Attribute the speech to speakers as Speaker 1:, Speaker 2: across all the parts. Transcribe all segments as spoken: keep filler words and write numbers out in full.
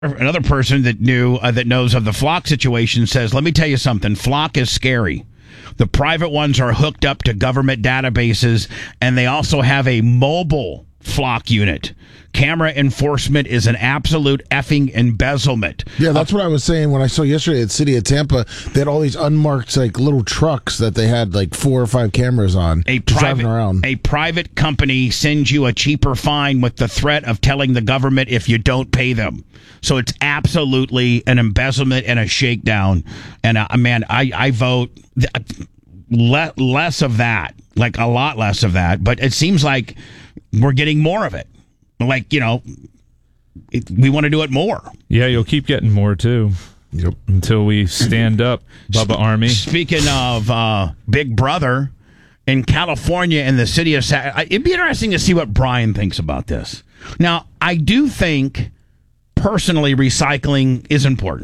Speaker 1: Another person that knew uh, that knows of the flock situation says, let me tell you something. Flock is scary. The private ones are hooked up to government databases, and they also have a mobile flock unit. Camera enforcement is an absolute effing embezzlement.
Speaker 2: Yeah, that's uh, what I was saying when I saw yesterday at City of Tampa. They had all these unmarked like little trucks that they had like four or five cameras on
Speaker 1: a
Speaker 2: driving
Speaker 1: private,
Speaker 2: around.
Speaker 1: A private company sends you a cheaper fine with the threat of telling the government if you don't pay them. So it's absolutely an embezzlement and a shakedown. And uh, man, I, I vote le- less of that, like a lot less of that. But it seems like we're getting more of it. Like, you know, it, we want to do it more.
Speaker 3: Yeah, you'll keep getting more, too.
Speaker 2: Yep.
Speaker 3: Until we stand up, Bubba Army.
Speaker 1: Speaking of uh, Big Brother, in California, in the city of Sa- it'd be interesting to see what Brian thinks about this. Now, I do think, personally, recycling is important.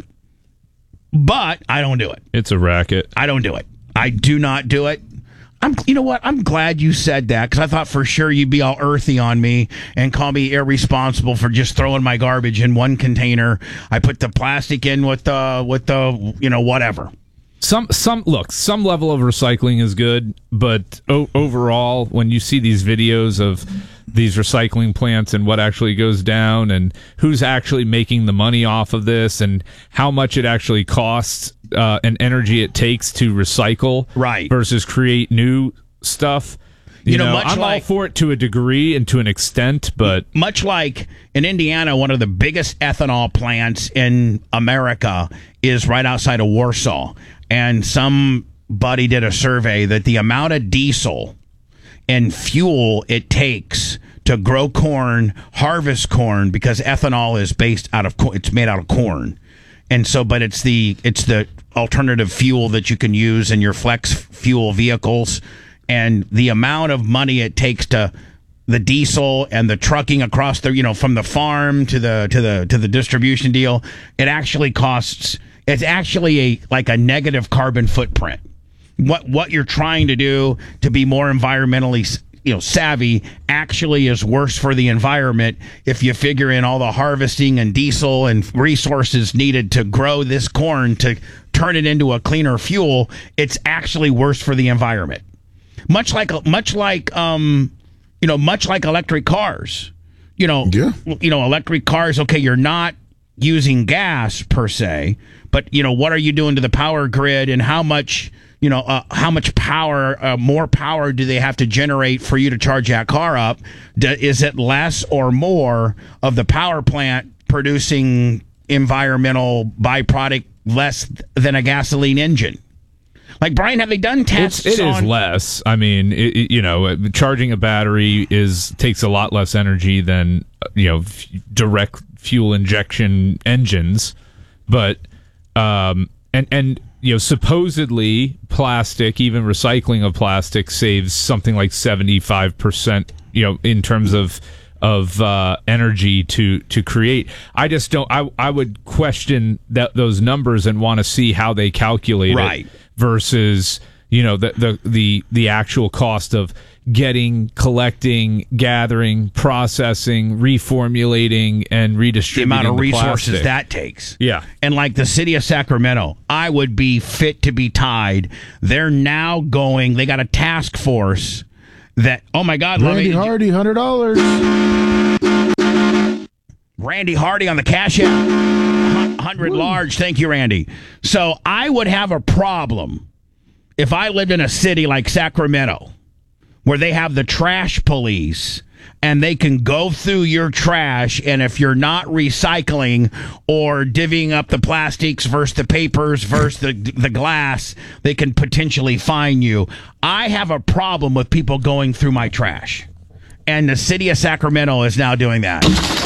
Speaker 1: But I don't do it.
Speaker 3: It's a racket.
Speaker 1: I don't do it. I do not do it. I'm, you know what? I'm glad you said that, because I thought for sure you'd be all earthy on me and call me irresponsible for just throwing my garbage in one container. I put the plastic in with the with the you know whatever.
Speaker 3: Some some look, some level of recycling is good, but o- overall, when you see these videos of these recycling plants and what actually goes down and who's actually making the money off of this and how much it actually costs uh, and energy it takes to recycle
Speaker 1: right.
Speaker 3: versus create new stuff. You, you know, know much I'm like, all for it to a degree and to an extent, but
Speaker 1: much like in Indiana, one of the biggest ethanol plants in America is right outside of Warsaw. And somebody did a survey that the amount of diesel and fuel it takes to grow corn, harvest corn, because ethanol is based out of it's made out of corn, and so but it's the it's the alternative fuel that you can use in your flex fuel vehicles, and the amount of money it takes to the diesel and the trucking across the you know from the farm to the to the to the distribution deal, it actually costs. It's actually a like a negative carbon footprint. What what you're trying to do to be more environmentally you know savvy actually is worse for the environment if you figure in all the harvesting and diesel and resources needed to grow this corn to turn it into a cleaner fuel. It's actually worse for the environment. Much like much like um you know much like electric cars. You know
Speaker 2: yeah.
Speaker 1: you know electric cars. Okay, you're not using gas per se, but you know what are you doing to the power grid and how much you know uh, how much power uh, more power do they have to generate for you to charge that car up? Do, is it less or more of the power plant producing environmental byproduct less than a gasoline engine? Like, Brian, have they done tests?
Speaker 3: It's, it
Speaker 1: on-
Speaker 3: is less. I mean, it, it, you know, charging a battery is takes a lot less energy than you know f- direct fuel injection engines, but um, and and you know, supposedly plastic, even recycling of plastic, saves something like seventy-five percent. You know, in terms of of uh, energy to to create. I just don't. I I would question that those numbers and want to see how they calculate
Speaker 1: right.
Speaker 3: it versus you know the the the the actual cost of getting, collecting, gathering, processing, reformulating, and redistributing
Speaker 1: the amount of
Speaker 3: the
Speaker 1: resources
Speaker 3: plastic.
Speaker 1: that takes.
Speaker 3: Yeah.
Speaker 1: And like the city of Sacramento, I would be fit to be tied. They're now going, they got a task force that, oh my God,
Speaker 2: Randy
Speaker 1: let me,
Speaker 2: Hardy, one hundred dollars.
Speaker 1: Randy Hardy on the Cash App. one hundred Woo. Large. Thank you, Randy. So I would have a problem if I lived in a city like Sacramento, where they have the trash police and they can go through your trash, and if you're not recycling or divvying up the plastics versus the papers versus the the glass, they can potentially fine you. I have a problem with people going through my trash. And the city of Sacramento is now doing that.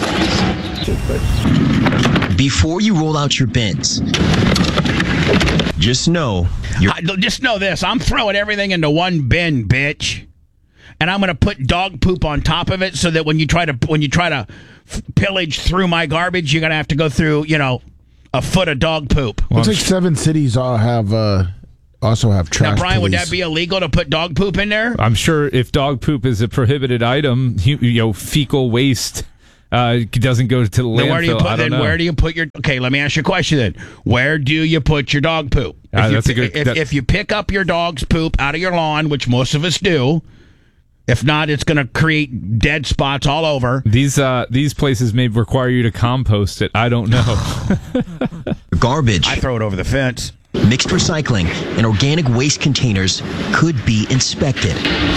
Speaker 4: Before you roll out your bins, just know you're-
Speaker 1: I, just know this, I'm throwing everything into one bin, bitch. And I'm going to put dog poop on top of it so that when you try to when you try to f- pillage through my garbage, you're going to have to go through, you know, a foot of dog poop.
Speaker 2: Looks like seven cities all have uh, also have trash.
Speaker 1: Now, Brian,
Speaker 2: police.
Speaker 1: would that be illegal to put dog poop in there?
Speaker 3: I'm sure if dog poop is a prohibited item, you, you know, fecal waste Uh, it doesn't go to the landfill.
Speaker 1: Then where do you put?
Speaker 3: I don't
Speaker 1: Then
Speaker 3: know.
Speaker 1: where do you put your? Okay, let me ask you a question. Then where do you put your dog poop? If
Speaker 3: Ah,
Speaker 1: you,
Speaker 3: that's a good-
Speaker 1: If,
Speaker 3: that-
Speaker 1: if you pick up your dog's poop out of your lawn, which most of us do, if not, it's going to create dead spots all over.
Speaker 3: These uh, these places may require you to compost it. I don't know.
Speaker 4: Garbage,
Speaker 1: I throw it over the fence.
Speaker 4: mixed recycling, and organic waste containers could be inspected.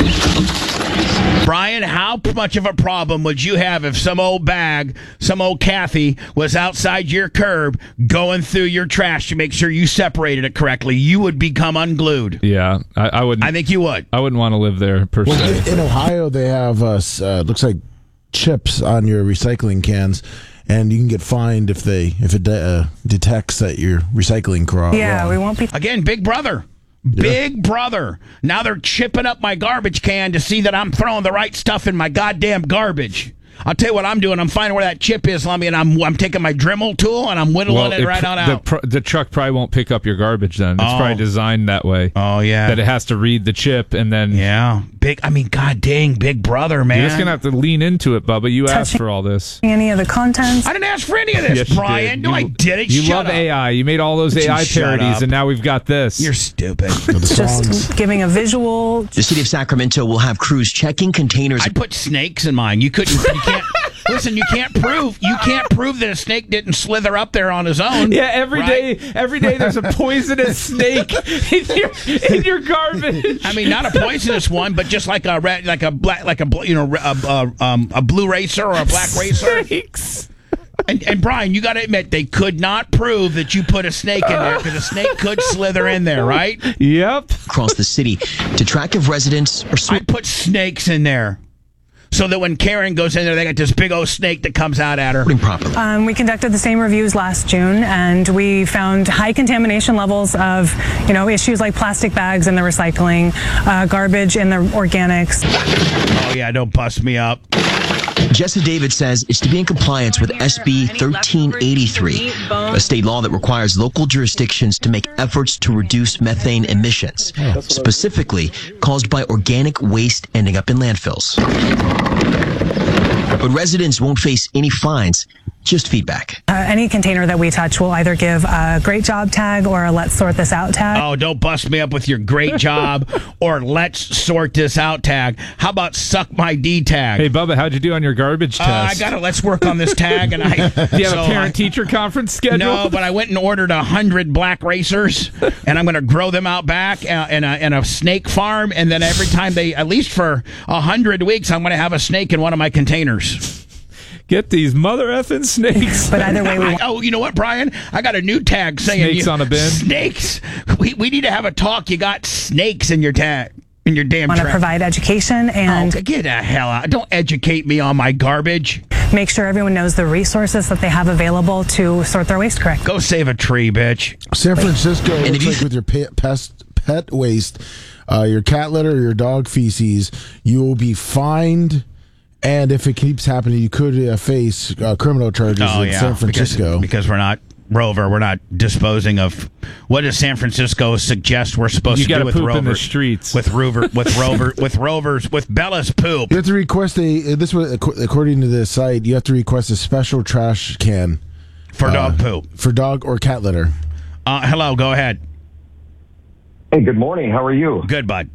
Speaker 1: Brian, how much of a problem would you have if some old bag, some old Kathy, was outside your curb going through your trash to make sure you separated it correctly? You would become unglued.
Speaker 3: Yeah, I, I wouldn't.
Speaker 1: I think you would.
Speaker 3: I wouldn't want to live there per
Speaker 2: Well,
Speaker 3: se.
Speaker 2: in Ohio, they have uh, s- uh, looks like chips on your recycling cans, and you can get fined if they if it de- uh, detects that you're recycling correct.
Speaker 5: Yeah, we won't be.
Speaker 1: Again, Big Brother. Big Brother. Now they're chipping up my garbage can to see that I'm throwing the right stuff in my goddamn garbage. I'll tell you what I'm doing. I'm finding where that chip is, Lummy, and I'm I'm taking my Dremel tool and I'm whittling it right
Speaker 3: pr-
Speaker 1: on
Speaker 3: the,
Speaker 1: out.
Speaker 3: pr- the truck probably won't pick up your garbage then. It's
Speaker 1: Oh.
Speaker 3: probably designed that way.
Speaker 1: Oh, yeah.
Speaker 3: That it has to read the chip and then
Speaker 1: Yeah. Big, I mean, god dang, Big Brother, man.
Speaker 3: you're just going to have to lean into it, Bubba. You asked
Speaker 5: Touching-
Speaker 3: for all this.
Speaker 5: Any of the contents.
Speaker 1: I didn't ask for any of this,
Speaker 3: Yes, you
Speaker 1: Brian.
Speaker 3: did.
Speaker 1: No,
Speaker 3: You-
Speaker 1: I did it.
Speaker 3: You
Speaker 1: Shut
Speaker 3: love
Speaker 1: up.
Speaker 3: A I. You made all those
Speaker 1: Would
Speaker 3: A
Speaker 1: you
Speaker 3: I
Speaker 1: shut
Speaker 3: parodies,
Speaker 1: up?
Speaker 3: and now we've got this.
Speaker 1: You're stupid.
Speaker 2: The songs.
Speaker 5: Just giving a visual.
Speaker 4: The city of Sacramento will have crews checking containers.
Speaker 1: I'd put snakes in mine. You couldn't. You can't. Listen, you can't prove. You can't prove that a snake didn't slither up there on his own.
Speaker 3: Yeah, every
Speaker 1: right?
Speaker 3: day, every day there's a poisonous snake in your in your garbage.
Speaker 1: I mean, not a poisonous one, but just like a red, like a black, like a bl- you know, a, a, um, a blue racer or a black racer.
Speaker 3: Snakes.
Speaker 1: And, and Brian, you got to admit they could not prove that you put a snake in there because a snake could slither in there, right?
Speaker 3: Yep.
Speaker 4: across the city to track if residents are
Speaker 1: I
Speaker 4: swimming
Speaker 1: put snakes in there so that when Karen goes in there, they got this big old snake that comes out at her.
Speaker 4: properly.
Speaker 5: Um, we conducted the same reviews last June, and we found high contamination levels of, you know, issues like plastic bags in the recycling, uh, garbage in the organics.
Speaker 1: Oh yeah, don't bust me up.
Speaker 4: Jessa David says it's to be in compliance with S B thirteen eighty-three, a state law that requires local jurisdictions to make efforts to reduce methane emissions, specifically caused by organic waste ending up in landfills. But residents won't face any fines, just feedback.
Speaker 5: Uh, any container that we touch will either give a great job tag or a let's sort this out tag.
Speaker 1: Oh, don't bust me up with your great job or let's sort this out tag. How about suck my D tag?
Speaker 3: Hey, Bubba, how'd you do on your garbage
Speaker 1: Uh,
Speaker 3: test?
Speaker 1: I got to let's work on this tag. And I
Speaker 3: Do you have
Speaker 1: so
Speaker 3: a parent-teacher conference scheduled?
Speaker 1: No, but I went and ordered a hundred black racers, and I'm going to grow them out back uh, in a in a snake farm. And then every time they, at least for a hundred weeks, I'm going to have a snake in one of my containers.
Speaker 3: Get these mother effing snakes.
Speaker 5: But either way, we
Speaker 1: I, oh, you know what, Brian? I got a new tag saying
Speaker 3: Snakes
Speaker 1: you-
Speaker 3: on a bin?
Speaker 1: Snakes. We we need to have a talk. You got snakes in your tag in your damn
Speaker 5: want to
Speaker 1: trash.
Speaker 5: provide education and
Speaker 1: Oh, get the hell out! Don't educate me on my garbage.
Speaker 5: make sure everyone knows the resources that they have available to sort their waste correctly.
Speaker 1: Go save a tree, bitch.
Speaker 2: San Francisco
Speaker 4: if
Speaker 2: looks
Speaker 4: you-
Speaker 2: like with your pet, pest, pet waste, uh, your cat litter, or your dog feces, you will be fined. And if it keeps happening, you could uh, face uh, criminal charges in San Francisco.
Speaker 1: because, because we're not Rover. We're not disposing of. What does San Francisco suggest we're supposed
Speaker 3: You
Speaker 1: to do
Speaker 3: gotta
Speaker 1: with
Speaker 3: poop
Speaker 1: Rover?
Speaker 3: in the streets.
Speaker 1: with Rover, with Rover, with Rovers, with Bella's poop.
Speaker 2: You have to request a this was according to the site. You have to request a special trash can
Speaker 1: For dog poop.
Speaker 2: for dog or cat litter.
Speaker 1: Uh, hello, go ahead.
Speaker 6: Hey, good morning. How are you?
Speaker 1: Good, bud.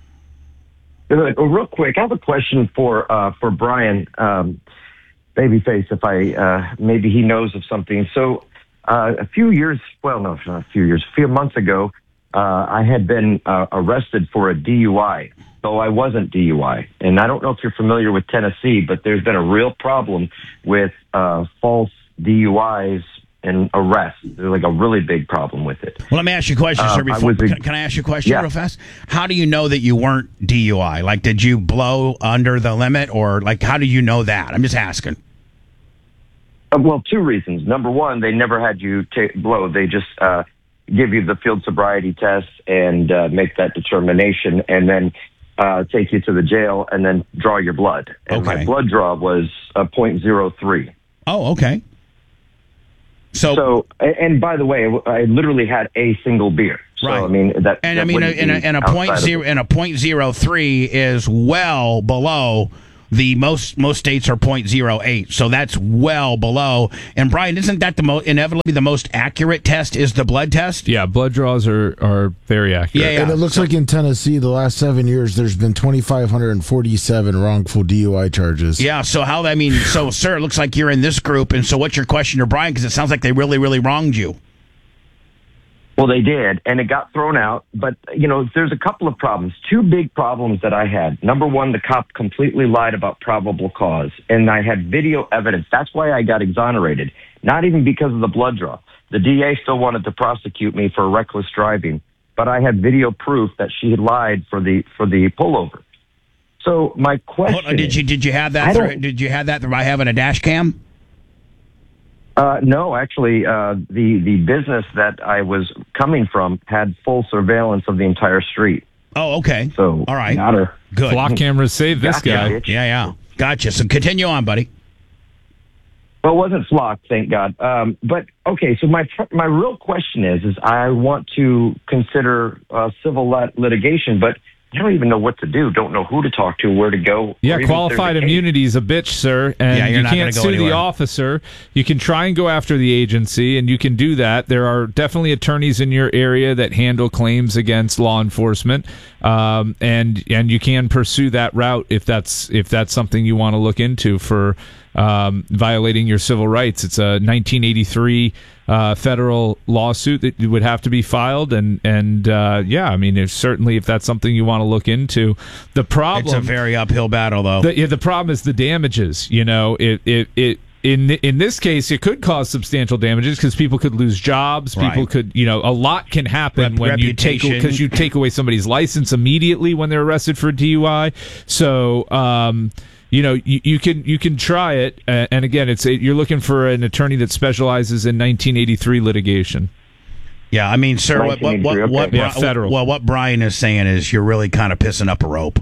Speaker 6: Uh, real quick, I have a question for uh, for Brian, um, Babyface. If I uh, maybe he knows of something. So uh, a few years, well, no, not a few years, a few months ago, uh, I had been uh, arrested for a D U I. Though I wasn't D U I, and I don't know if you're familiar with Tennessee, but there's been a real problem with uh, false D U Is and arrests. There's like a really big problem with it.
Speaker 1: Well, let me ask you a question,
Speaker 6: Uh,
Speaker 1: sir.
Speaker 6: I
Speaker 1: Before,
Speaker 6: was a-
Speaker 1: can, can I ask you a question
Speaker 6: Yeah.
Speaker 1: real fast? How do you know that you weren't D U I? Like, did you blow under the limit, or like, how do you know that? I'm just asking.
Speaker 6: Uh, well, two reasons. Number one, they never had you ta- blow. They just uh, give you the field sobriety test and uh, make that determination, and then uh, take you to the jail and then draw your blood. And
Speaker 1: Okay.
Speaker 6: my blood draw was uh, point zero three.
Speaker 1: Oh, okay. So,
Speaker 6: So, a- and by the way, I literally had a single beer. So,
Speaker 1: Right.
Speaker 6: I mean, that.
Speaker 1: and
Speaker 6: that
Speaker 1: I mean,
Speaker 6: wouldn't
Speaker 1: and a,
Speaker 6: be
Speaker 1: and a
Speaker 6: outside
Speaker 1: point
Speaker 6: of
Speaker 1: zero
Speaker 6: it.
Speaker 1: and a point zero three is well below The most most states are zero point zero eight, so that's well below. And Brian, isn't that the most inevitably the most accurate test is the blood test?
Speaker 3: Yeah, blood draws are, are very accurate.
Speaker 1: Yeah, yeah.
Speaker 2: And it looks so, like in Tennessee, the last seven years, there's been two thousand five hundred forty-seven wrongful D U I charges.
Speaker 1: Yeah, so how, I mean, so, sir, it looks like you're in this group, and so what's your question to Brian? Because it sounds like they really, really wronged you.
Speaker 6: Well, they did, and it got thrown out. But, you know, there's a couple of problems. Two big problems that I had. Number one, the cop completely lied about probable cause, and I had video evidence. That's why I got exonerated, not even because of the blood draw. The D A still wanted to prosecute me for reckless driving, but I had video proof that she had lied for the for the pullover. So my question
Speaker 1: Hold on, did you did you have that? Through, did you have that by having a dash cam?
Speaker 6: Uh, no, actually, uh, the, the business that I was coming from had full surveillance of the entire street.
Speaker 1: Oh, okay.
Speaker 6: So,
Speaker 1: all right.
Speaker 6: Got her.
Speaker 1: Good.
Speaker 3: Flock cameras saved this
Speaker 6: Gotcha,
Speaker 3: guy.
Speaker 6: bitch.
Speaker 1: Yeah, yeah. Gotcha. So continue on, buddy.
Speaker 6: Well, it wasn't flock, thank God. Um, but, okay, so my my real question is, is I want to consider uh, civil lit- litigation, but I don't even know what to do. Don't know who to talk to, where to go.
Speaker 3: Yeah, qualified immunity is a bitch, sir. And
Speaker 1: yeah, you're
Speaker 3: you
Speaker 1: not
Speaker 3: can't
Speaker 1: go
Speaker 3: sue
Speaker 1: anywhere.
Speaker 3: the officer. You can try and go after the agency, and you can do that. There are definitely attorneys in your area that handle claims against law enforcement, um, and and you can pursue that route if that's if that's something you want to look into for um, violating your civil rights. It's a nineteen eighty-three uh, federal lawsuit that would have to be filed, and and uh, yeah, I mean, if, certainly if that's something you want to look into. The problem,
Speaker 1: it's a very uphill battle, though.
Speaker 3: The, yeah, the problem is the damages. You know, it it it. In in this case, it could cause substantial damages because people could lose jobs. People
Speaker 1: Right.
Speaker 3: could, you know, a lot can happen
Speaker 1: Rep-
Speaker 3: when you take
Speaker 1: reputation.
Speaker 3: because you take away somebody's license immediately when they're arrested for D U I. So, um, you know, you, you can you can try it. Uh, and again, it's a, you're looking for an attorney that specializes in nineteen eighty-three litigation.
Speaker 1: Yeah, I mean, sir, what what what, what,
Speaker 3: okay. Yeah, federal.
Speaker 1: well, what Brian is saying is you're really kind of pissing up a rope.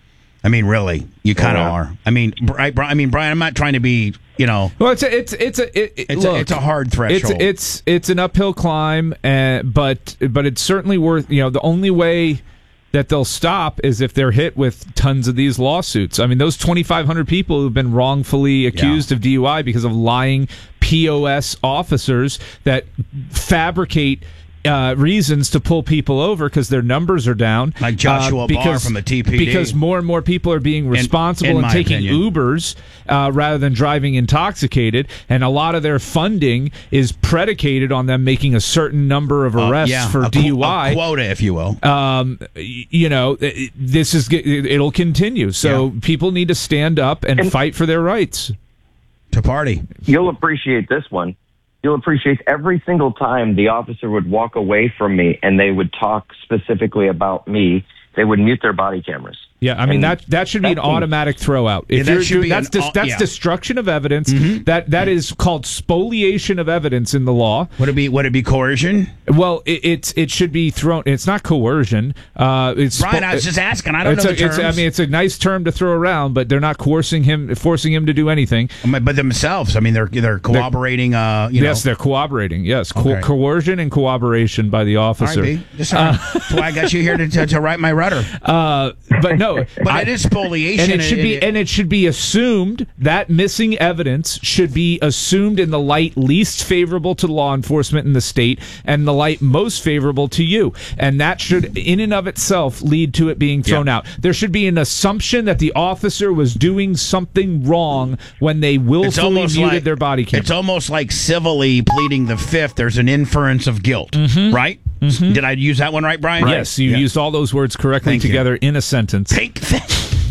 Speaker 1: I mean, really, you kind of
Speaker 6: Yeah.
Speaker 1: are. I mean, Bri- Bri- I mean, Brian, I'm not trying to be, you know,
Speaker 3: Well, it's a, it's it's a it, it-
Speaker 1: it's
Speaker 3: look,
Speaker 1: a, it's a hard threshold.
Speaker 3: It's it's it's an uphill climb, uh, but but it's certainly worth. You know, the only way that they'll stop is if they're hit with tons of these lawsuits. I mean, those twenty-five hundred people who've been wrongfully accused
Speaker 1: Yeah.
Speaker 3: of D U I because of lying P O S officers that fabricate Uh, reasons to pull people over because their numbers are down,
Speaker 1: Like Joshua
Speaker 3: uh,
Speaker 1: Barr
Speaker 3: because,
Speaker 1: from the T P D.
Speaker 3: because more and more people are being responsible
Speaker 1: in
Speaker 3: and
Speaker 1: my
Speaker 3: taking
Speaker 1: opinion.
Speaker 3: Ubers uh, rather than driving intoxicated, and a lot of their funding is predicated on them making a certain number of
Speaker 1: Uh,
Speaker 3: arrests
Speaker 1: yeah,
Speaker 3: for
Speaker 1: a,
Speaker 3: D U
Speaker 1: qu-
Speaker 3: I.
Speaker 1: a quota, if you will.
Speaker 3: Um, y- you know, it- this is it'll continue. So
Speaker 1: Yeah.
Speaker 3: people need to stand up and,
Speaker 6: And-
Speaker 3: fight for their rights.
Speaker 1: To party.
Speaker 6: You'll appreciate this one. You'll appreciate every single time the officer would walk away from me and they would talk specifically about me, they would mute their body cameras.
Speaker 3: Yeah, I mean
Speaker 6: And
Speaker 3: that that should be an
Speaker 6: that seems-
Speaker 3: automatic throwout. If
Speaker 1: Yeah, that
Speaker 3: you're
Speaker 1: should
Speaker 3: doing,
Speaker 1: be
Speaker 3: that's
Speaker 1: an
Speaker 3: dis-
Speaker 1: au-
Speaker 3: that's
Speaker 1: yeah.
Speaker 3: destruction of evidence. That that is called spoliation of evidence in the law.
Speaker 1: Would it be would it be coercion?
Speaker 3: Well, it, it's it should be thrown. It's not coercion. Uh, it's
Speaker 1: Brian, I was just asking. I don't
Speaker 3: it's
Speaker 1: know
Speaker 3: a,
Speaker 1: the terms.
Speaker 3: It's, I mean, it's a nice term to throw around, but they're not coercing him, forcing him to do anything.
Speaker 1: I mean, but themselves. I mean, they're they're cooperating. Uh, you
Speaker 3: yes,
Speaker 1: know.
Speaker 3: they're cooperating. Yes, Co-
Speaker 1: Okay.
Speaker 3: coercion and cooperation by the
Speaker 1: All
Speaker 3: officer.
Speaker 1: right, B. Just, uh, that's why I got you here to, to, to write my rudder.
Speaker 3: Uh, but no,
Speaker 1: But
Speaker 3: I-
Speaker 1: it is spoliation,
Speaker 3: and it should be and it should be assumed that missing evidence should be assumed in the light least favorable to law enforcement in the state and the light most favorable to you, and that should in and of itself lead to it being thrown
Speaker 1: Yeah.
Speaker 3: out. There should be an assumption that the officer was doing something wrong when they
Speaker 1: It's
Speaker 3: willfully
Speaker 1: almost
Speaker 3: muted
Speaker 1: like
Speaker 3: their body camera.
Speaker 1: It's almost like civilly pleading the fifth. There's an inference of guilt, right? Did I use that one right, Brian?
Speaker 3: Yes, you
Speaker 1: Yeah.
Speaker 3: used all those words correctly
Speaker 1: Thank you.
Speaker 3: together in a sentence.
Speaker 1: Take that.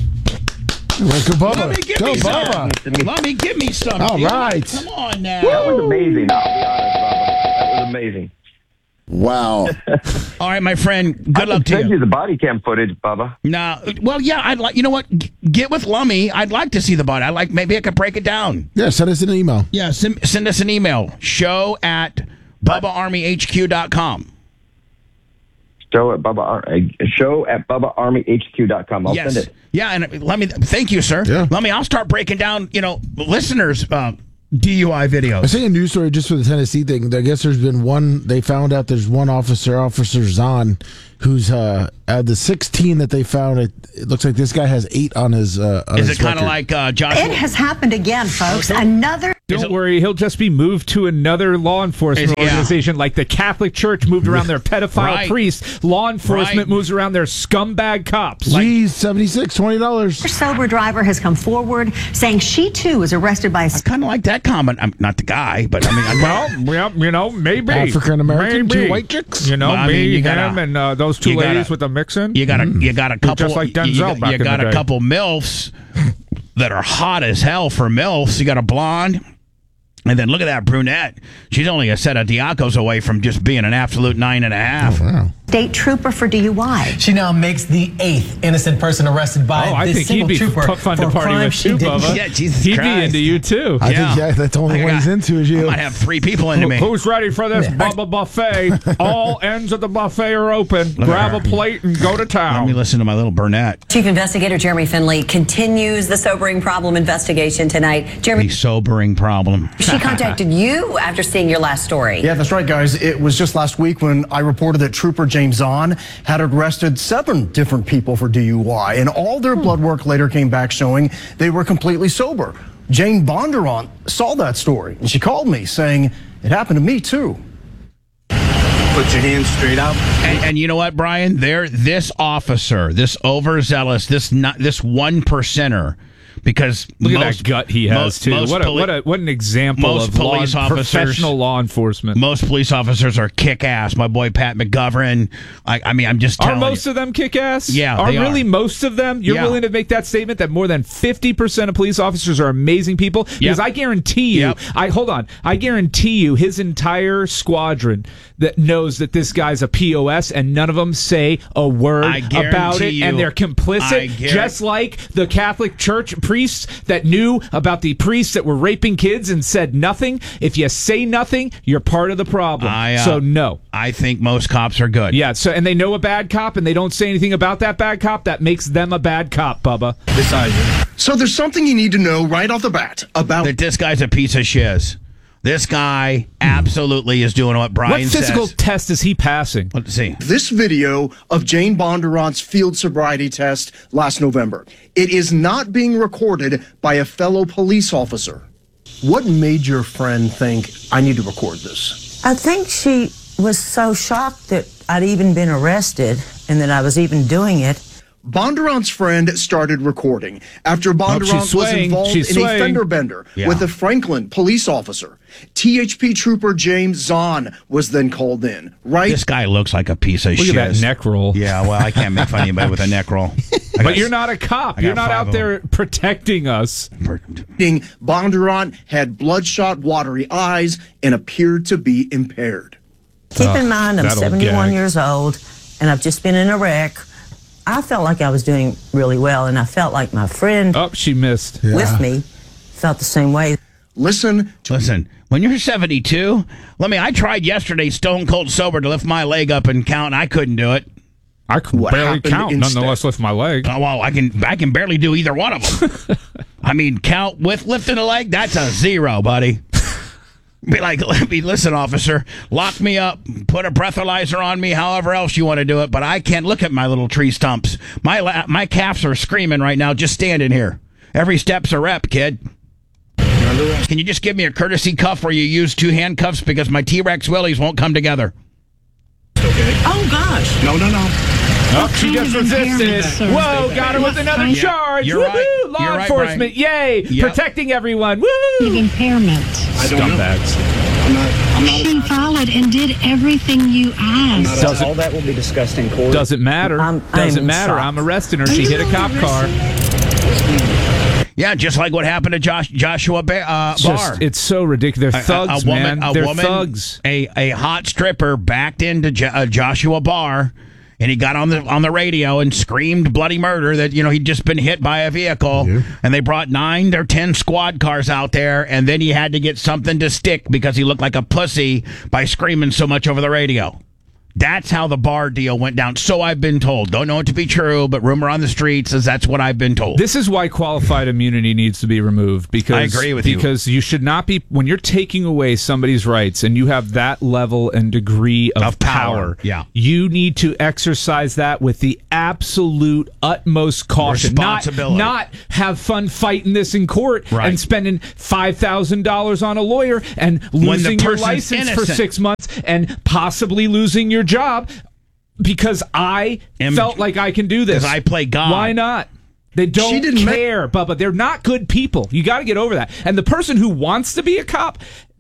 Speaker 2: Let's go,
Speaker 1: Let me
Speaker 2: Bubba.
Speaker 1: give
Speaker 2: Go,
Speaker 1: me some.
Speaker 2: Bubba.
Speaker 1: Let me give me some.
Speaker 2: All
Speaker 1: dude.
Speaker 2: right.
Speaker 1: Come on now.
Speaker 6: That was amazing. I'll be honest, Bubba. That was amazing.
Speaker 2: Wow.
Speaker 1: All right, my friend. Good
Speaker 6: I
Speaker 1: luck
Speaker 6: can
Speaker 1: to
Speaker 6: send
Speaker 1: you.
Speaker 6: you the body cam footage, Bubba.
Speaker 1: Nah, well, yeah, I'd like. You know what? G- Get with Lummy. I'd like to see the body. I like. Maybe I could break it down.
Speaker 2: Yeah, send us an email.
Speaker 1: Yeah, send, send us an email. Show at bubba army h q dot com.
Speaker 6: Show at Bubba Ar- uh, show at bubba army h q dot com. I'll
Speaker 1: Yes.
Speaker 6: send it.
Speaker 1: Yeah, and let me thank you, sir.
Speaker 2: Yeah.
Speaker 1: Let me. I'll start breaking down. You know, listeners. Uh, D U I videos.
Speaker 2: I see a news story just for the Tennessee thing. I guess there's been one. They found out there's one officer, Officer Zahn, who's uh, out of the sixteen that they found. It, it looks like this guy has eight on his. Uh, on
Speaker 1: Is
Speaker 2: his
Speaker 1: it kind of
Speaker 2: record.
Speaker 1: like uh, Joshua?
Speaker 7: It has happened again, folks. Another.
Speaker 3: Don't worry, he'll just be moved to another law enforcement
Speaker 1: Is- yeah.
Speaker 3: organization, like the Catholic Church moved around their pedophile
Speaker 1: Right.
Speaker 3: priests. Law enforcement
Speaker 1: Right.
Speaker 3: moves around their scumbag cops.
Speaker 2: Geez, seventy-six, twenty dollars.
Speaker 7: sober driver has come forward saying she too was arrested by a
Speaker 1: I kind of like that comment. I'm not the guy, but I mean, I'm,
Speaker 3: Well, yeah, you know, maybe
Speaker 2: African American,
Speaker 3: Maybe.
Speaker 2: two white chicks.
Speaker 3: You know,
Speaker 1: Well, I
Speaker 3: me,
Speaker 1: mean, you
Speaker 3: him,
Speaker 1: gotta-
Speaker 3: and uh, those two
Speaker 1: you gotta-
Speaker 3: ladies with the mixin.
Speaker 1: you got a you got a couple
Speaker 3: just like Denzel
Speaker 1: you, got-
Speaker 3: back
Speaker 1: you
Speaker 3: in
Speaker 1: got
Speaker 3: the
Speaker 1: a
Speaker 3: day.
Speaker 1: couple milfs that are hot as hell for milfs. You got a blonde. And then look at that brunette. She's only a set of Diacos away from just being an absolute nine and a half.
Speaker 2: Wow.
Speaker 7: state trooper for D U I.
Speaker 8: She now makes the eighth innocent person arrested by
Speaker 3: Oh, I
Speaker 8: this
Speaker 3: think he'd
Speaker 8: single
Speaker 3: be
Speaker 8: trooper
Speaker 3: f- fun
Speaker 8: for
Speaker 3: to
Speaker 8: a
Speaker 3: party
Speaker 8: crime
Speaker 3: with
Speaker 8: she
Speaker 3: too,
Speaker 8: didn't-
Speaker 3: Bubba.
Speaker 1: Yeah, Jesus
Speaker 3: He'd
Speaker 1: Christ.
Speaker 3: be into you too.
Speaker 2: I
Speaker 1: Yeah.
Speaker 2: think yeah, that's the only
Speaker 1: I
Speaker 2: one
Speaker 1: got-
Speaker 2: he's into is
Speaker 1: I
Speaker 2: you.
Speaker 1: might have three people into me.
Speaker 3: Who's ready for this Bubba buffet? All ends of the buffet are open. Grab a plate and go to
Speaker 1: Let me
Speaker 3: town.
Speaker 1: listen to my little Burnett.
Speaker 9: Chief Investigator Jeremy Finley continues the sobering problem investigation tonight.
Speaker 1: A
Speaker 9: Jeremy,
Speaker 1: sobering problem.
Speaker 9: she contacted you after seeing your last story.
Speaker 10: Yeah, that's right, guys. It was just last week when I reported that Trooper James Zahn had arrested seven different people for D U I, and all their blood work later came back showing they were completely sober. Jane Bondurant saw that story, and she called me saying, it happened to me, too.
Speaker 11: Put your hands straight out.
Speaker 1: And, and you know what, Brian? There, this officer, this overzealous, this not this one percenter, because
Speaker 3: Look at
Speaker 1: most,
Speaker 3: that gut he has
Speaker 1: most-
Speaker 3: too.
Speaker 1: most
Speaker 3: What a,
Speaker 1: poli-
Speaker 3: what a what an example
Speaker 1: most
Speaker 3: of law,
Speaker 1: police officers-
Speaker 3: professional law enforcement.
Speaker 1: Most police officers are kick ass. My boy Pat McGovern. I, I mean, I'm just
Speaker 3: Are
Speaker 1: telling
Speaker 3: most
Speaker 1: you.
Speaker 3: of them kick ass?
Speaker 1: Yeah,
Speaker 3: Are
Speaker 1: they
Speaker 3: really
Speaker 1: are.
Speaker 3: most of them? You're
Speaker 1: Yeah.
Speaker 3: willing to make that statement that more than fifty percent of police officers are amazing people? Because
Speaker 1: Yep.
Speaker 3: I guarantee you,
Speaker 1: Yep.
Speaker 3: I hold on, I guarantee you his entire squadron that knows that this guy's a P O S and none of them say a word
Speaker 1: I guarantee
Speaker 3: about it
Speaker 1: you-
Speaker 3: and they're
Speaker 1: I
Speaker 3: complicit,
Speaker 1: guarant-
Speaker 3: just like the Catholic Church priests that knew about the priests that were raping kids and said nothing. If you say nothing, you're part of the problem.
Speaker 1: I, uh,
Speaker 3: so no.
Speaker 1: I think most cops are good.
Speaker 3: Yeah, so and they know a bad cop and they don't say anything about that bad cop, that makes them a bad cop, Bubba.
Speaker 11: Beside you.
Speaker 10: So there's something you need to know right off the bat about
Speaker 1: That this guy's a piece of shiz. This guy absolutely is doing what Brian
Speaker 3: What physical
Speaker 1: says.
Speaker 3: test is he passing?
Speaker 1: Let's see.
Speaker 10: this video of Jane Bondurant's field sobriety test last November. It is not being recorded by a fellow police officer. What made your friend think, I need to record this?
Speaker 12: I think she was so shocked that I'd even been arrested and that I was even doing it.
Speaker 10: Bondurant's friend started recording after Bondurant
Speaker 3: she's
Speaker 10: was
Speaker 3: swaying.
Speaker 10: involved
Speaker 3: She's
Speaker 10: in a
Speaker 3: swaying.
Speaker 10: fender bender
Speaker 1: Yeah.
Speaker 10: with a Franklin police officer. T H P Trooper James Zahn was then called in, right?
Speaker 1: This guy looks like a piece of
Speaker 3: Look
Speaker 1: shiz.
Speaker 3: at that neck roll.
Speaker 1: Yeah, well, I can't make fun of anybody with a neck roll. I
Speaker 3: But
Speaker 1: got-
Speaker 3: you're not a cop.
Speaker 1: I
Speaker 3: You're
Speaker 1: got
Speaker 3: not
Speaker 1: five
Speaker 3: out
Speaker 1: of
Speaker 3: there protecting us.
Speaker 10: Bondurant had bloodshot, watery eyes and appeared to be impaired.
Speaker 12: Keep in mind, I'm
Speaker 3: that old
Speaker 12: seventy-one
Speaker 3: gag.
Speaker 12: years old and I've just been in a wreck. I felt like I was doing really well and I felt like my friend
Speaker 3: Oh, she missed.
Speaker 12: with me felt the same way.
Speaker 10: Listen to
Speaker 1: Listen, when you're seventy-two, let me. I tried yesterday, stone cold sober, to lift my leg up and count. And I couldn't do it.
Speaker 3: I can
Speaker 10: What
Speaker 3: barely
Speaker 10: happened
Speaker 3: count,
Speaker 10: instead?
Speaker 3: nonetheless lift my leg.
Speaker 1: Oh, well, I can. I can barely do either one of them. I mean, count with lifting a leg. That's a zero, buddy. Be like, let me listen, officer. Lock me up. Put a breathalyzer on me. However else you want to do it. But I can't look at my little tree stumps. My la- my calves are screaming right now. Just standing here. Every step's a rep, kid. Can you just give me a courtesy cuff where you use two handcuffs because my T-Rex willies won't come together?
Speaker 11: Okay.
Speaker 7: Oh, gosh.
Speaker 11: No, no, no.
Speaker 3: Oh, she just resisted. Whoa, got her with another
Speaker 1: Yeah,
Speaker 3: charge.
Speaker 1: you're
Speaker 3: Woohoo!
Speaker 1: right.
Speaker 3: Law
Speaker 1: You're right,
Speaker 3: enforcement, yay!
Speaker 1: Yep.
Speaker 3: Protecting everyone. Woo!
Speaker 13: Impairment.
Speaker 11: I don't know. I'm not. I'm not.
Speaker 13: She followed and did everything you asked.
Speaker 3: Doesn't,
Speaker 11: All that will be discussed in court.
Speaker 3: doesn't matter.
Speaker 12: I'm-
Speaker 3: doesn't
Speaker 12: I'm
Speaker 3: matter.
Speaker 12: shocked.
Speaker 3: I'm arresting her. She hit a cop car.
Speaker 1: Yeah, just like what happened to Josh, Joshua ba- uh,
Speaker 3: It's
Speaker 1: Barr.
Speaker 3: just, it's so ridiculous. They're
Speaker 1: A- a-
Speaker 3: thugs,
Speaker 1: a woman,
Speaker 3: man.
Speaker 1: A
Speaker 3: They're
Speaker 1: woman,
Speaker 3: thugs.
Speaker 1: A, a hot stripper backed into Jo- uh, Joshua Barr, and he got on the on the radio and screamed bloody murder that you know he'd just been hit by a vehicle,
Speaker 2: Yeah.
Speaker 1: and they brought nine or ten squad cars out there, and then he had to get something to stick because he looked like a pussy by screaming so much over the radio. That's how the bar deal went down. So I've been told. Don't know it to be true, but rumor on the street says that's what I've been told.
Speaker 3: This is why qualified immunity needs to be removed. Because
Speaker 1: I agree with
Speaker 3: because
Speaker 1: you.
Speaker 3: Because you should not be, when you're taking away somebody's rights and you have that level and degree of,
Speaker 1: of power,
Speaker 3: power,
Speaker 1: yeah.
Speaker 3: you need to exercise that with the absolute utmost caution.
Speaker 1: Responsibility.
Speaker 3: Not, not have fun fighting this in court
Speaker 1: right.
Speaker 3: and spending five thousand dollars on a lawyer and losing your license
Speaker 1: innocent.
Speaker 3: for six months and possibly losing your job because I
Speaker 1: Am,
Speaker 3: felt like I can do this.
Speaker 1: Because I play God.
Speaker 3: Why not? They don't
Speaker 10: She didn't
Speaker 3: care, Bubba. They're not good people. You got to get over that. And the person who wants to be a cop,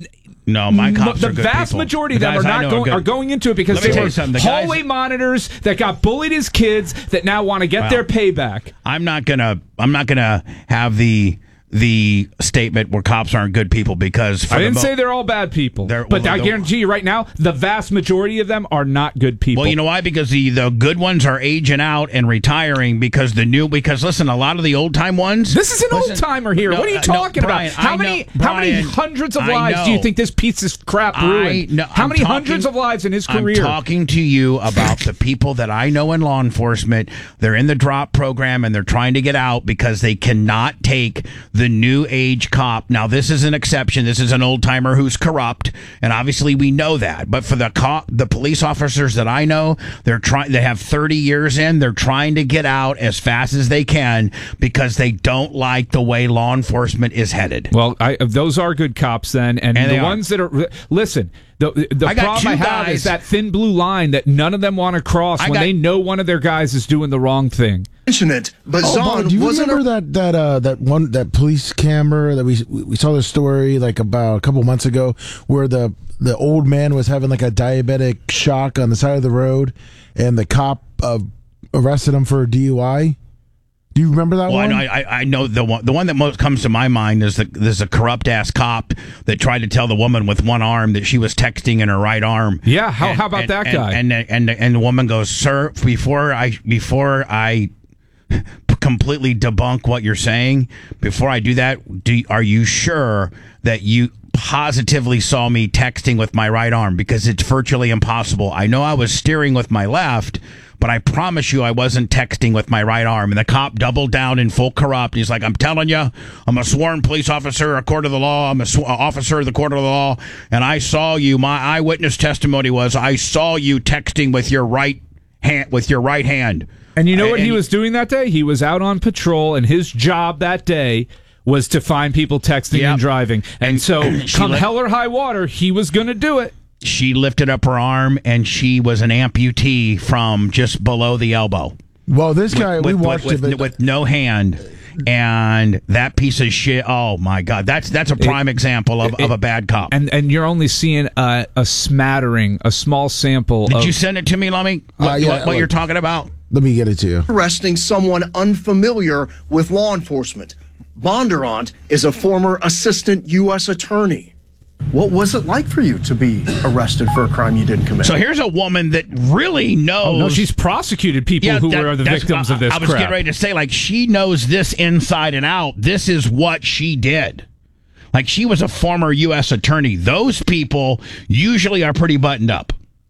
Speaker 1: no, my cops
Speaker 3: the
Speaker 1: are good
Speaker 3: vast
Speaker 1: people.
Speaker 3: majority of
Speaker 1: The
Speaker 3: them are
Speaker 1: guys I
Speaker 3: not
Speaker 1: know
Speaker 3: going
Speaker 1: are
Speaker 3: are
Speaker 1: good.
Speaker 3: going into it because
Speaker 1: Let me
Speaker 3: they
Speaker 1: tell
Speaker 3: were
Speaker 1: you something. The
Speaker 3: hallway
Speaker 1: guys-
Speaker 3: monitors that got bullied as kids that now want to get
Speaker 1: Well,
Speaker 3: their payback.
Speaker 1: I'm not gonna. I'm not gonna have the the statement where cops aren't good people because for
Speaker 3: I didn't
Speaker 1: the mo-
Speaker 3: say they're all bad people,
Speaker 1: They're-
Speaker 3: but
Speaker 1: well,
Speaker 3: I
Speaker 1: they're-
Speaker 3: guarantee you right now, the vast majority of them are not good people.
Speaker 1: Well, you know why? Because the, the good ones are aging out and retiring because the new because listen, a lot of the old time ones.
Speaker 3: This is an
Speaker 1: listen,
Speaker 3: old timer here.
Speaker 1: no,
Speaker 3: what are you
Speaker 1: uh, no,
Speaker 3: talking
Speaker 1: Brian,
Speaker 3: about? How
Speaker 1: I
Speaker 3: many
Speaker 1: know-
Speaker 3: how many
Speaker 1: Brian,
Speaker 3: hundreds of
Speaker 1: I
Speaker 3: lives do you
Speaker 1: know.
Speaker 3: think this piece of crap ruined?
Speaker 1: I, no,
Speaker 3: how
Speaker 1: I'm
Speaker 3: many
Speaker 1: talking-
Speaker 3: hundreds of lives in his career?
Speaker 1: I'm talking to you about the people that I know in law enforcement. They're in the drop program and they're trying to get out because they cannot take the new age cop. Now, this is an exception. This is an old timer who's corrupt, and obviously we know that. But for the cop, the police officers that I know, they're trying. They have thirty years in. They're trying to get out as fast as they can because they don't like the way law enforcement is headed.
Speaker 3: Well, I, those are good cops then, and,
Speaker 1: And
Speaker 3: the
Speaker 1: they are.
Speaker 3: ones that are listen. The the
Speaker 1: I got
Speaker 3: problem
Speaker 1: two
Speaker 3: I have
Speaker 1: guys-
Speaker 3: is that thin blue line that none of them want to cross
Speaker 1: I
Speaker 3: when
Speaker 1: got-
Speaker 3: they know one of their guys is doing the wrong thing.
Speaker 10: Mention it, but
Speaker 2: Oh,
Speaker 10: Zahn
Speaker 2: Bob, do you
Speaker 10: wasn't
Speaker 2: remember
Speaker 10: a-
Speaker 2: that that uh, that one that police camera that we we saw the story like about a couple months ago where the the old man was having like a diabetic shock on the side of the road and the cop uh, arrested him for a D U I. Do you remember that
Speaker 1: Well,
Speaker 2: one?
Speaker 1: I know, I, I know the one. The one that most comes to my mind is the there's a corrupt ass cop that tried to tell the woman with one arm that she was texting in her right arm.
Speaker 3: Yeah, how
Speaker 1: And-
Speaker 3: how about
Speaker 1: and-
Speaker 3: that
Speaker 1: and-
Speaker 3: guy?
Speaker 1: And and, and and the woman goes, "Sir, before I before I completely debunk what you're saying, before I do that, do are you sure that you positively saw me texting with my right arm? Because it's virtually impossible. I know I was steering with my left." But I promise you I wasn't texting with my right arm. And the cop doubled down in full corrupt. He's like, I'm telling you, I'm a sworn police officer, a court of the law. I'm a sw- officer of the court of the law. And I saw you. My eyewitness testimony was I saw you texting with your right hand. With your right hand.
Speaker 3: And you know what
Speaker 1: And-
Speaker 3: he was doing that day? He was out on patrol, and his job that day was to find people texting
Speaker 1: Yep.
Speaker 3: and driving. And,
Speaker 1: And
Speaker 3: so,
Speaker 1: she
Speaker 3: come
Speaker 1: let-
Speaker 3: hell or high water, he was going to do it.
Speaker 1: She lifted up her arm and she was an amputee from just below the elbow.
Speaker 2: well, this guy
Speaker 1: with,
Speaker 2: we
Speaker 1: with-
Speaker 2: watched
Speaker 1: with,
Speaker 2: it. But,
Speaker 1: with no hand. And that piece of shit, oh my God, that's that's a prime example of,
Speaker 3: it-
Speaker 1: of a bad cop.
Speaker 3: And and you're only seeing a, a smattering, a small sample.
Speaker 1: Did
Speaker 3: of,
Speaker 1: you send it to me, Lummy? What,
Speaker 2: Uh, yeah,
Speaker 1: what, what
Speaker 2: look.
Speaker 1: you're talking about?
Speaker 2: let me get it to you.
Speaker 10: arresting someone unfamiliar with law enforcement. Bondurant is a former assistant U S attorney. What was it like for you to be arrested for a crime you didn't commit?
Speaker 1: So here's a woman that really knows.
Speaker 3: Oh, no, she's prosecuted people
Speaker 1: Yeah,
Speaker 3: who
Speaker 1: that-
Speaker 3: were the
Speaker 1: that's-
Speaker 3: victims
Speaker 1: I,
Speaker 3: of this
Speaker 1: I was
Speaker 3: crap.
Speaker 1: getting ready to say, like, she knows this inside and out. This is what she did. Like, she was a former U S attorney. Those people usually are pretty buttoned up.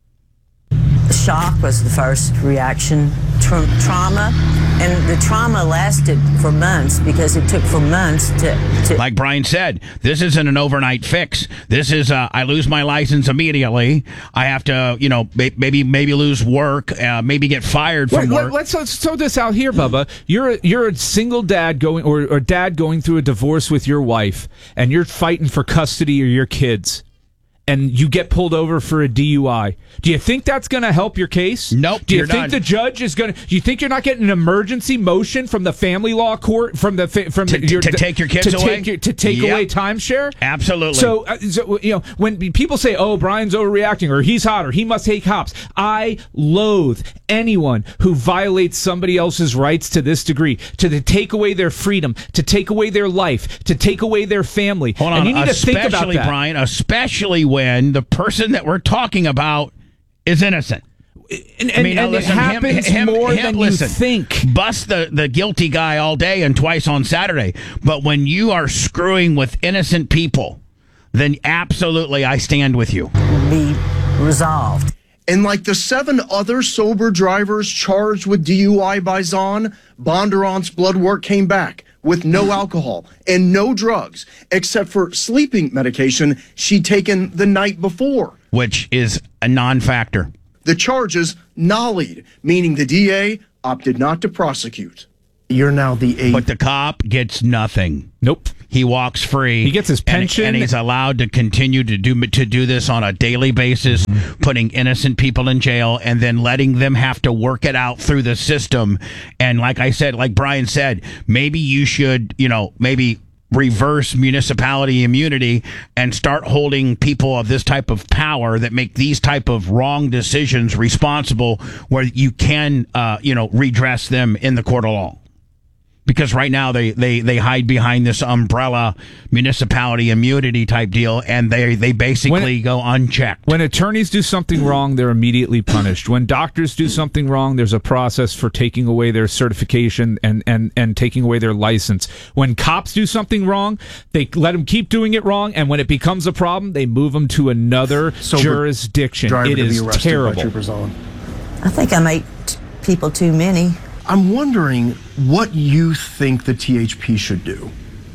Speaker 12: Shock was the first reaction, tra- trauma, and the trauma lasted for months because it took for months to. to
Speaker 1: Like Brian said, this isn't an overnight fix. This is, uh, I lose my license immediately. I have to, you know, may- maybe maybe lose work, uh, maybe get fired from
Speaker 3: Wait,
Speaker 1: work.
Speaker 3: let, let's, let's throw this out here, Bubba. You're a, you're a single dad going, or, or dad going through a divorce with your wife, and you're fighting for custody of your kids, and you get pulled over for a D U I. Do you think that's going to help your case?
Speaker 1: Nope.
Speaker 3: Do you
Speaker 1: you're
Speaker 3: think
Speaker 1: done.
Speaker 3: the judge is going to? Do you think you're not getting an emergency motion from the family law court from the fa- from
Speaker 1: To-
Speaker 3: the, your,
Speaker 1: to take your kids
Speaker 3: to
Speaker 1: away?
Speaker 3: take your, to take
Speaker 1: Yep.
Speaker 3: away timeshare?
Speaker 1: Absolutely.
Speaker 3: So, uh, so, you know, when people say, "Oh, Brian's overreacting," or "He's hot," or "He must hate cops," I loathe anyone who violates somebody else's rights to this degree, to the take away their freedom, to take away their life, to take away their family.
Speaker 1: Hold on,
Speaker 3: and you need to think about
Speaker 1: especially,
Speaker 3: that.
Speaker 1: Brian, especially when the person that we're talking about is innocent.
Speaker 3: And,
Speaker 1: I mean,
Speaker 3: and
Speaker 1: now
Speaker 3: it
Speaker 1: listen, him-
Speaker 3: happens
Speaker 1: him-
Speaker 3: more
Speaker 1: him-
Speaker 3: than
Speaker 1: listen,
Speaker 3: you think.
Speaker 1: Bust the, the guilty guy all day and twice on Saturday. But when you are screwing with innocent people, then absolutely I stand with you.
Speaker 12: be resolved.
Speaker 10: And like the seven other sober drivers charged with D U I by Zahn, Bondurant's blood work came back with no alcohol and no drugs, except for sleeping medication she'd taken the night before.
Speaker 1: Which is a non-factor.
Speaker 10: The charges nollied, meaning the D A opted not to prosecute. You're now the eighth.
Speaker 1: But the cop gets nothing.
Speaker 3: Nope.
Speaker 1: He walks free.
Speaker 3: He gets his pension,
Speaker 1: and, and he's allowed to continue to do to do this on a daily basis, mm-hmm. putting innocent people in jail and then letting them have to work it out through the system. And like I said, like Brian said, maybe you should, you know, maybe reverse municipality immunity and start holding people of this type of power that make these type of wrong decisions responsible, where you can, uh, you know, redress them in the court of law. Because right now they, they, they hide behind this umbrella municipality immunity type deal, and they they basically
Speaker 3: when,
Speaker 1: go unchecked.
Speaker 3: When attorneys do something wrong, they're immediately punished. When doctors do something wrong, there's a process for taking away their certification and, and, and taking away their license. When cops do something wrong, they let them keep doing it wrong, and when it becomes a problem, they move them to another so jurisdiction. It is terrible.
Speaker 12: I think I make t- people too many.
Speaker 10: I'm wondering what you think the T H P should do.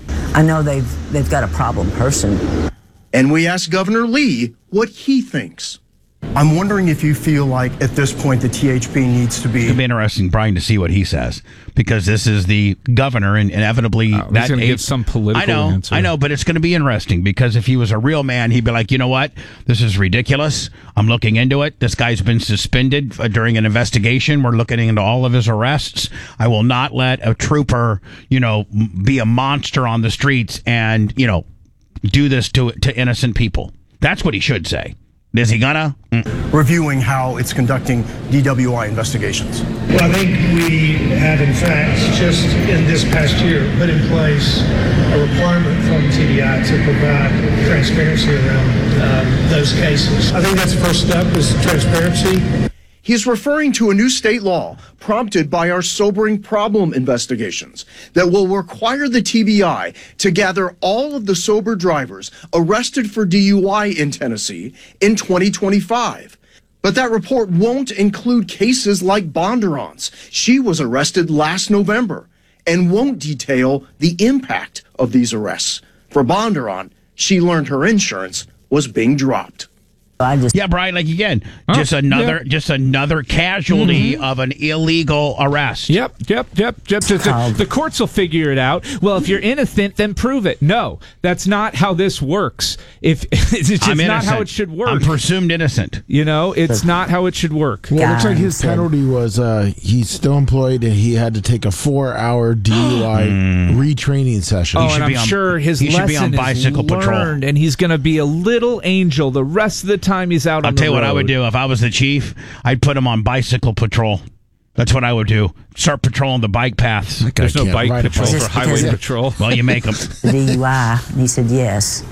Speaker 12: I know they've they've got a problem person.
Speaker 10: And we asked Governor Lee what he thinks. I'm wondering if you feel like at this point the T H P needs to be...
Speaker 1: It'll be interesting, Brian, to see what he says, because this is the governor, and inevitably...
Speaker 3: Uh, he's going to give some political
Speaker 1: I know,
Speaker 3: answer.
Speaker 1: I know, but it's going to be interesting, because if he was a real man, he'd be like, you know what? This is ridiculous. I'm looking into it. This guy's been suspended during an investigation. We're looking into all of his arrests. I will not let a trooper, you know, be a monster on the streets and, you know, do this to to innocent people. That's what he should say. Is he gonna?
Speaker 10: Mm. Reviewing how it's conducting D W I investigations.
Speaker 14: Well, I think we have, in fact, just in this past year, put in place a requirement from T D I to provide transparency around um, those cases. I think that's the first step, is transparency.
Speaker 10: He's referring to a new state law prompted by our sobering problem investigations that will require the T B I to gather all of the sober drivers arrested for D U I in Tennessee in twenty twenty-five. But that report won't include cases like Bondurant's. She was arrested last November, and won't detail the impact of these arrests. For Bondurant, she learned her insurance was being dropped.
Speaker 12: I just
Speaker 1: yeah, Brian, like again,
Speaker 3: oh,
Speaker 1: just another,
Speaker 3: yeah.
Speaker 1: just another casualty mm-hmm. of an illegal arrest.
Speaker 3: Yep, yep, yep, yep. Just, the, the courts will figure it out. Well, if you're innocent, then prove it. No, that's not how this works. If it's just
Speaker 1: I'm
Speaker 3: not
Speaker 1: innocent.
Speaker 3: how it should work.
Speaker 1: I'm presumed innocent.
Speaker 3: You know, it's not how it should work.
Speaker 2: Well, it looks like his penalty was uh, he's still employed and he had to take a four-hour D U I retraining session.
Speaker 3: Oh, and I'm on, sure his lesson be on bicycle is patrol. learned, and he's going to be a little angel the rest of the time he's out on
Speaker 1: I'll
Speaker 3: the
Speaker 1: tell you
Speaker 3: road.
Speaker 1: what I would do if I was the chief. I'd put him on bicycle patrol. That's what I would do. Start patrolling the bike paths.
Speaker 3: There's no bike patrol for highway patrol.
Speaker 1: Well, you make them.
Speaker 12: D U I. And he said yes.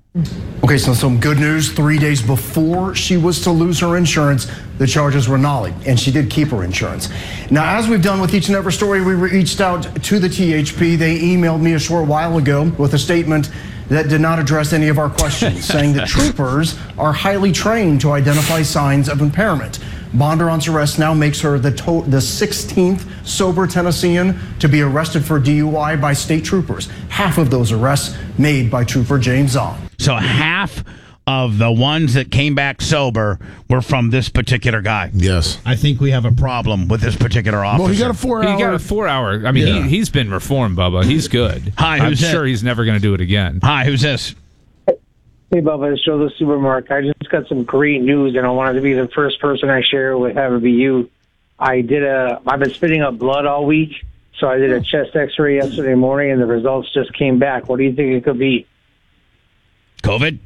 Speaker 10: Okay, so some good news. Three days before she was to lose her insurance, the charges were nollied, and she did keep her insurance. Now, as we've done with each and every story, we reached out to the T H P. They emailed me a short while ago with a statement that did not address any of our questions, saying that troopers are highly trained to identify signs of impairment. Bondurant's arrest now makes her the to- the sixteenth sober Tennessean to be arrested for D U I by state troopers. Half of those arrests made by Trooper James Zahn.
Speaker 1: So half of the ones that came back sober were from this particular guy.
Speaker 2: Yes.
Speaker 1: I think we have a problem with this particular officer.
Speaker 2: Well, he got a four-hour.
Speaker 3: He got a four-hour. I mean, yeah. he, he's been reformed, Bubba. He's good.
Speaker 1: Hi,
Speaker 3: I'm
Speaker 1: who's
Speaker 3: sure
Speaker 1: that?
Speaker 3: he's never going to do it again.
Speaker 1: Hi, who's this?
Speaker 11: Hey, Bubba, it's Joe the Supermarket. I just got some great news, and I wanted to be the first person I share with, have it be you. I did a, I've been spitting up blood all week, so I did a chest x-ray yesterday morning, and the results just came back. What do you think it could be?
Speaker 1: COVID?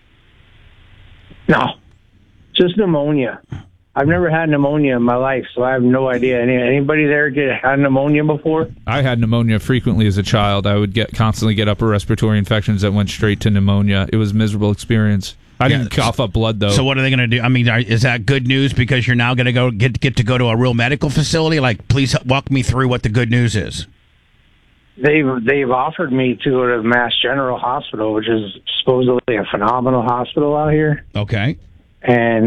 Speaker 11: No, just pneumonia. I've never had pneumonia in my life, so I have no idea. Any, anybody there get had pneumonia before?
Speaker 3: I had pneumonia frequently as a child. I would get constantly get upper respiratory infections that went straight to pneumonia. It was a miserable experience. I yeah. didn't cough up blood, though.
Speaker 1: So what are they going to do? I mean, are, is that good news because you're now going to go get get to go to a real medical facility? Like, please walk me through what the good news is.
Speaker 11: They've they've offered me to go to Mass General Hospital, which is supposedly a phenomenal hospital out here.
Speaker 1: Okay.
Speaker 11: And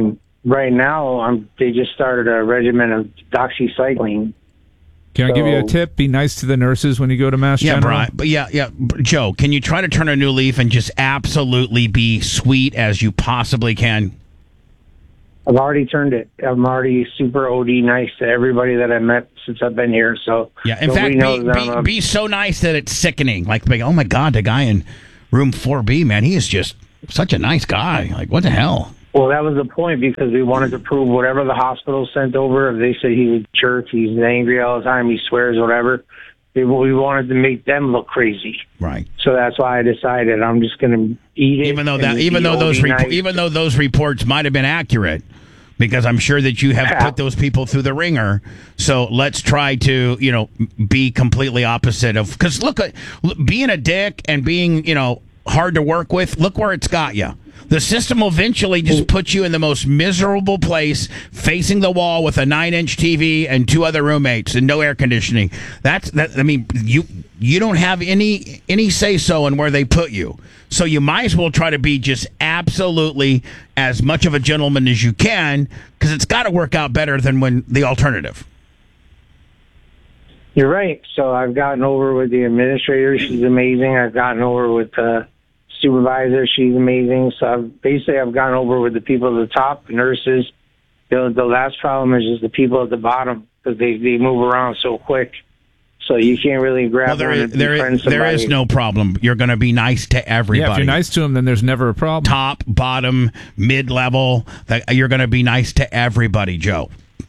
Speaker 11: right now, I'm, they just started a regimen of doxycycline.
Speaker 3: Can I give you a tip? Be nice to the nurses when you go to Mass
Speaker 1: yeah,
Speaker 3: General.
Speaker 1: Brian, but yeah, yeah, Joe. Can you try to turn a new leaf and just absolutely be sweet as you possibly can?
Speaker 11: I've already turned it. I'm already super O D nice to everybody that I've met since I've been here. So
Speaker 1: yeah, in fact, be, be, be so nice that it's sickening. Like, like, oh my God, the guy in room four B, man, he is just such a nice guy. Like, what the hell?
Speaker 11: Well, that was the point, because we wanted to prove whatever the hospital sent over. If they said he's a jerk, he's angry all the time, he swears, whatever, we, we wanted to make them look crazy.
Speaker 1: Right.
Speaker 11: So that's why I decided I'm just going to eat it.
Speaker 1: Even though that, even though those, rep- nice. even though those reports might have been accurate, because I'm sure that you have yeah. put those people through the ringer. So let's try to, you know, be completely opposite of. Because look, at being a dick and being, you know, hard to work with. Look where it's got you. The system will eventually just put you in the most miserable place, facing the wall with a nine-inch T V and two other roommates and no air conditioning. That's that. I mean, you you don't have any any say-so in where they put you. So you might as well try to be just absolutely as much of a gentleman as you can, because it's got to work out better than when the alternative.
Speaker 11: You're right. So I've gotten over with the administrator. She's amazing. I've gotten over with the supervisor. She's amazing. So I've, basically I've gotten over with the people at the top, nurses. The, the last problem is just the people at the bottom, because they, they move around so quick. So you can't really grab
Speaker 1: well, there
Speaker 11: one
Speaker 1: is,
Speaker 11: and
Speaker 1: there is,
Speaker 11: somebody.
Speaker 1: There is no problem. You're going to be nice to everybody.
Speaker 3: Yeah, if you're nice to them, then there's never a problem.
Speaker 1: Top, bottom, mid-level. You're going to be nice to everybody, Joe.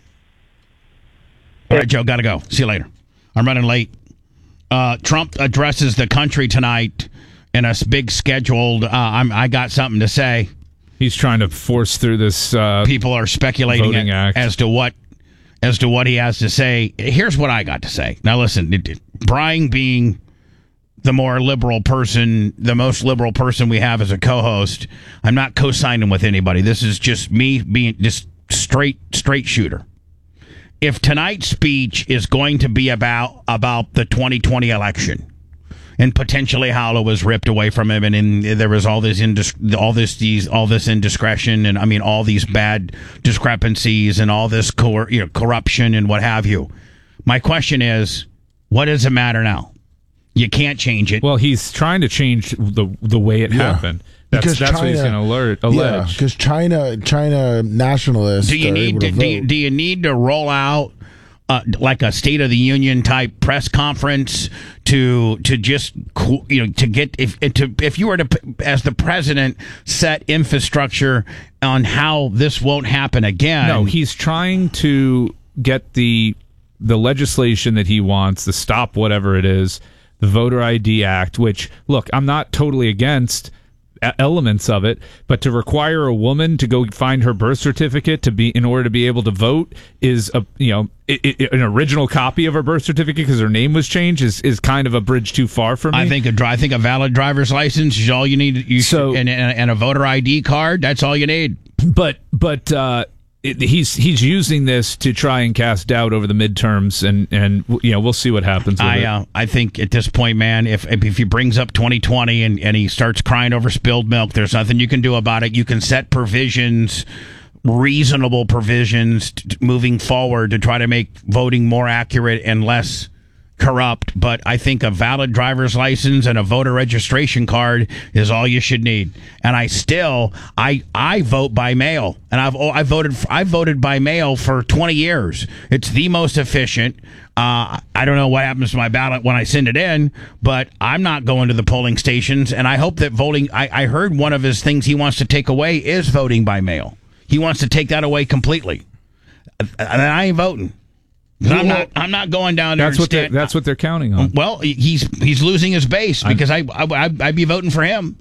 Speaker 1: All right, Joe, got to go. See you later. I'm running late. Uh, Trump addresses the country tonight in a big scheduled, uh, I'm, I got something to say.
Speaker 3: He's trying to force through this uh,
Speaker 1: People are speculating
Speaker 3: act.
Speaker 1: as to what as to what he has to say. Here's what I got to say. Now, listen, it, it, Brian being the more liberal person, the most liberal person we have as a co-host, I'm not co-signing with anybody. This is just me being just straight straight shooter. If tonight's speech is going to be about about the twenty twenty election and potentially how it was ripped away from him, and in, there was all this indis- all this these all this indiscretion, and I mean all these bad discrepancies and all this cor- you know, corruption and what have you. My question is, what does it matter now? You can't change it.
Speaker 3: Well, he's trying to change the the way it yeah. happened. That's,
Speaker 2: because
Speaker 3: that's
Speaker 2: China,
Speaker 3: what he's going to alert, allege.
Speaker 2: Yeah, because China, China nationalists.
Speaker 1: Do you need to, to do, you, do you need to roll out uh, like a State of the Union type press conference to to just you know to get if to if you were to as the president set infrastructure on how this won't happen again?
Speaker 3: No, he's trying to get the the legislation that he wants, the stop whatever it is, the Voter I D Act. Which, look, I'm not totally against elements of it, but to require a woman to go find her birth certificate to be in order to be able to vote is a you know it, it, an original copy of her birth certificate because her name was changed is, is kind of a bridge too far for me.
Speaker 1: I think a I think a valid driver's license is all you need. You
Speaker 3: so
Speaker 1: should, and, and a voter I D card, that's all you need.
Speaker 3: But but uh, it, he's he's using this to try and cast doubt over the midterms, and and you know we'll see what happens. With
Speaker 1: I
Speaker 3: it.
Speaker 1: Uh, I think at this point, man, if if he brings up twenty twenty and, and he starts crying over spilled milk, there's nothing you can do about it. You can set provisions, reasonable provisions, t- moving forward to try to make voting more accurate and less corrupt. But I think a valid driver's license and a voter registration card is all you should need. And I still I I vote by mail, and I've I voted I voted by mail for twenty years. It's the most efficient. Uh, I don't know what happens to my ballot when I send it in, but I'm not going to the polling stations. And I hope that voting. I, I heard one of his things he wants to take away is voting by mail. He wants to take that away completely. And I ain't voting. I'm not. I'm not going down there.
Speaker 3: That's what they, that's what they're counting on.
Speaker 1: Well, he's he's losing his base because I, I I'd, I'd be voting for him.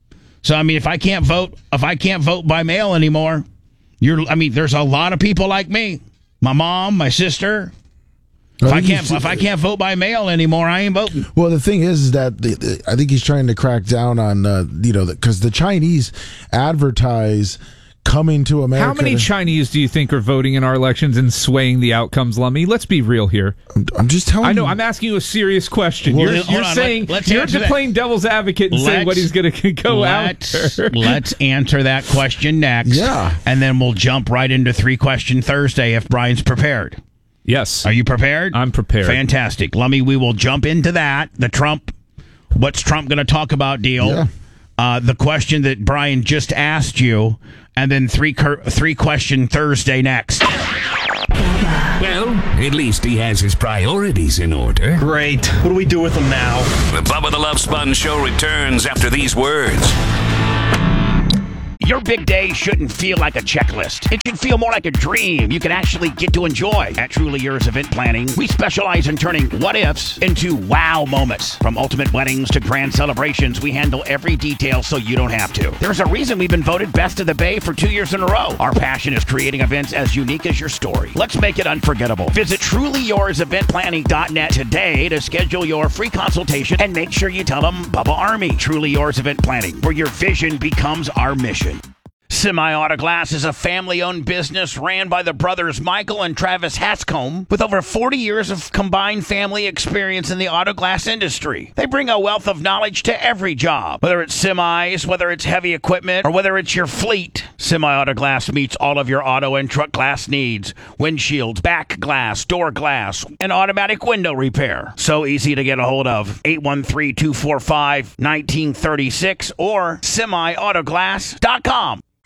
Speaker 1: So I mean, if I can't vote, if I can't vote by mail anymore, you're. I mean, there's a lot of people like me. My mom, my sister. If I can't if I can't vote by mail anymore, I ain't voting.
Speaker 2: Well, the thing is, is that the, the, I think he's trying to crack down on uh, you know because the, the Chinese advertise coming to America.
Speaker 3: How many Chinese do you think are voting in our elections and swaying the outcomes, Lummy? Let's be real here.
Speaker 2: I'm, I'm just telling you.
Speaker 3: I know, I'm asking you a serious question.
Speaker 1: Well,
Speaker 3: you're you're
Speaker 1: on,
Speaker 3: saying,
Speaker 1: let,
Speaker 3: you're just playing devil's advocate and let's, saying what he's going to go
Speaker 1: let's,
Speaker 3: after.
Speaker 1: Let's answer that question next.
Speaker 2: Yeah.
Speaker 1: And then we'll jump right into Three Question Thursday if Brian's prepared.
Speaker 3: Yes.
Speaker 1: Are you prepared?
Speaker 3: I'm prepared.
Speaker 1: Fantastic. Lummy, we will jump into that. The Trump, what's Trump going to talk about deal?
Speaker 2: Yeah.
Speaker 1: Uh, the question that Brian just asked you, and then three cur- three question Thursday next.
Speaker 15: Well, at least he has his priorities in order.
Speaker 8: Great. What do we do with them now?
Speaker 15: The Bubba the Love Sponge Show returns after these words.
Speaker 1: Your big day shouldn't feel like a checklist. It should feel more like a dream you can actually get to enjoy. At Truly Yours Event Planning, we specialize in turning what-ifs into wow moments. From ultimate weddings to grand celebrations, we handle every detail so you don't have to. There's a reason we've been voted Best of the Bay for two years in a row. Our passion is creating events as unique as your story. Let's make it unforgettable. Visit truly yours event planning dot net today to schedule your free consultation and make sure you tell them Bubba Army. Truly Yours Event Planning, where your vision becomes our mission. Semi-Auto Glass is a family-owned business ran by the brothers Michael and Travis Hanscom with over forty years of combined family experience in the auto glass industry. They bring a wealth of knowledge to every job, whether it's semis, whether it's heavy equipment, or whether it's your fleet. Semi-Auto Glass meets all of your auto and truck glass needs: windshields, back glass, door glass, and automatic window repair. So easy to get a hold of. eight one three, two four five, one nine three six or semi auto glass dot com.